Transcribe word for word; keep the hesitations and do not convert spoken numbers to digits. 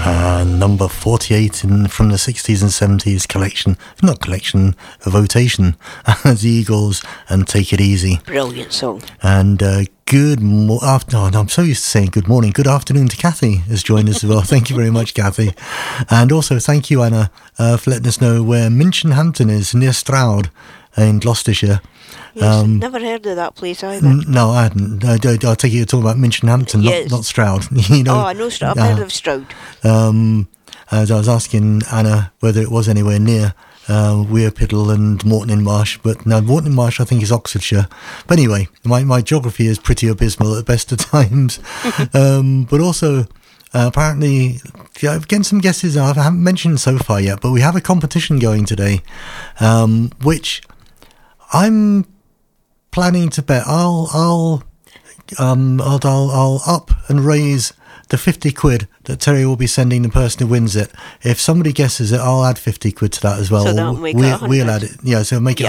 Uh, number forty-eight in from the sixties and seventies collection, not collection, votation, the Eagles and Take It Easy. Brilliant song. And uh, good mo- after- oh, I'm so used to saying good morning. Good afternoon to Kathy has joined us as well. Thank you very much, Kathy. And also thank you, Anna, uh, for letting us know where Minchinhampton is, near Stroud in Gloucestershire. Yes, Um, never heard of that place either. N- No, I hadn't. I, I, I take it you're talking about Minchinhampton, Yes. not, not Stroud. you know, oh, I know Stroud. I've uh, heard of Stroud. Um, as I was asking Anna whether it was anywhere near uh, Weirpiddle and Morton in Marsh, but no, Morton in Marsh I think is Oxfordshire. But anyway, my, my geography is pretty abysmal at the best of times. um, but also, uh, apparently, yeah, getting some guesses I haven't mentioned so far yet, but we have a competition going today, um, which I'm planning to bet I'll I'll um I'll, I'll I'll up and raise the fifty quid that Terry will be sending the person who wins it. If somebody guesses it, I'll add fifty quid to that as well. So that'll make we, it one hundred. We'll add it, yeah. So make it